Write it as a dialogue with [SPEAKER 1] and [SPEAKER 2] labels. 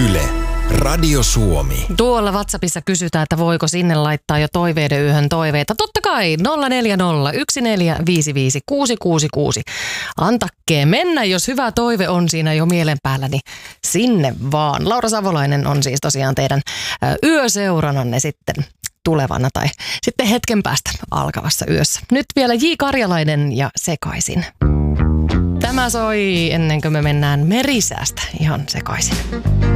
[SPEAKER 1] Yle, Radio Suomi.
[SPEAKER 2] Tuolla WhatsAppissa kysytään, että voiko sinne laittaa jo toiveiden yöhön toiveita. Totta kai 0401455666. Antakkeen mennä, jos hyvä toive on siinä jo mielen päällä, niin sinne vaan. Laura Savolainen on siis tosiaan teidän yöseurananne sitten tulevana tai sitten hetken päästä alkavassa yössä. Nyt vielä J. Karjalainen ja Sekaisin. Tämä soi ennen kuin me mennään Merisäästä ihan sekaisin.